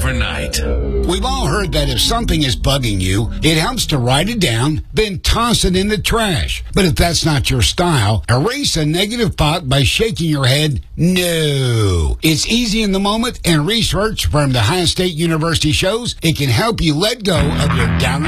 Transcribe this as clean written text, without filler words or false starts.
overnight. We've all heard that if something is bugging you, it helps to write it down, then toss it in the trash. But if that's not your style, erase a negative thought by shaking your head, no. It's easy in the moment, and research from the Ohio State University shows it can help you let go of your down